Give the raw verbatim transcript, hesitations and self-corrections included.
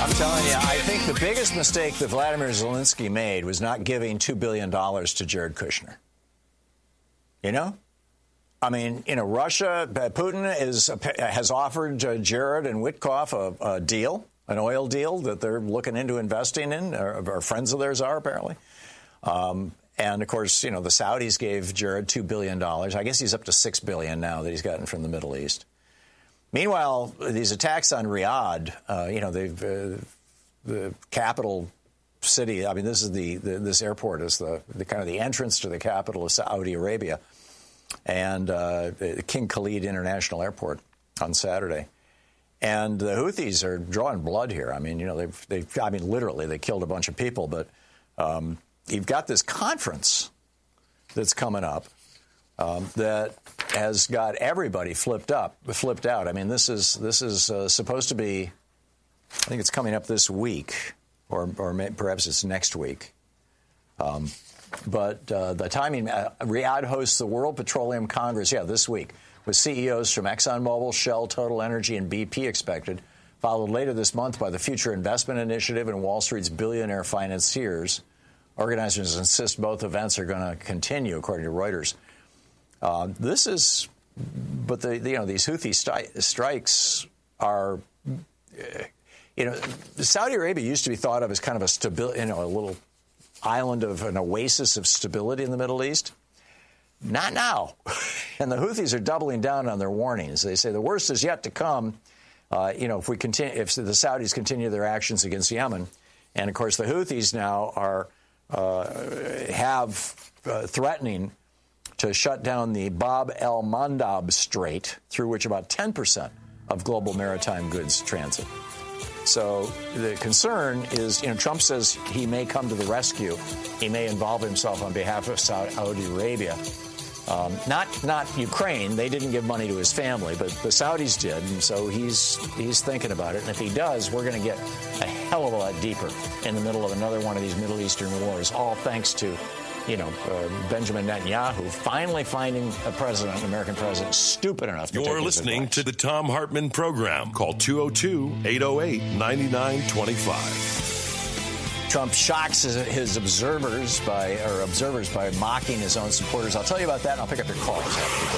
I'm telling you, I think the biggest mistake that Vladimir Zelensky made was not giving two billion dollars to Jared Kushner. You know? I mean, you know, Russia, Putin is, has offered uh, Jared and Witkoff a, a deal, an oil deal that they're looking into investing in, or, or friends of theirs are, apparently. Um, and, of course, you know, the Saudis gave Jared two billion dollars. I guess he's up to six billion dollars now that he's gotten from the Middle East. Meanwhile, these attacks on Riyadh, uh, you know, they've, uh, the capital city, I mean, this is the, the this airport is the, the kind of the entrance to the capital of Saudi Arabia, and uh, King Khalid International Airport on Saturday. And the Houthis are drawing blood here. I mean, you know, they've, they've I mean, literally, they killed a bunch of people. But um, you've got this conference that's coming up um, that has got everybody flipped up, flipped out. I mean, this is this is uh, supposed to be, I think it's coming up this week, or or may, perhaps it's next week. Um, but uh, the timing, uh, Riyadh hosts the World Petroleum Congress, yeah, this week, with C E Os from ExxonMobil, Shell, Total Energy, and B P expected, followed later this month by the Future Investment Initiative and Wall Street's billionaire financiers. Organizers insist both events are going to continue, according to Reuters. Uh, this is, but the, the you know these Houthi stri- strikes are, uh, you know, Saudi Arabia used to be thought of as kind of a stability, you know, a little island of an oasis of stability in the Middle East. Not now. And the Houthis are doubling down on their warnings. They say the worst is yet to come. Uh, you know, if we continue, if the Saudis continue their actions against Yemen, and of course the Houthis now are uh, have uh, threatening to shut down the Bab el-Mandab Strait, through which about ten percent of global maritime goods transit. So the concern is, you know, Trump says he may come to the rescue. He may involve himself on behalf of Saudi Arabia. Um, not not Ukraine. They didn't give money to his family, but the Saudis did. And so he's he's thinking about it. And if he does, we're going to get a hell of a lot deeper in the middle of another one of these Middle Eastern wars, all thanks to, you know, uh, Benjamin Netanyahu finally finding a president, an American president, stupid enough to You're take his listening advice. to the Tom Hartman Program. Call two oh two, eight oh eight, nine nine two five. Trump shocks his, his observers by or observers by mocking his own supporters. I'll tell you about that, and I'll pick up your calls after the break.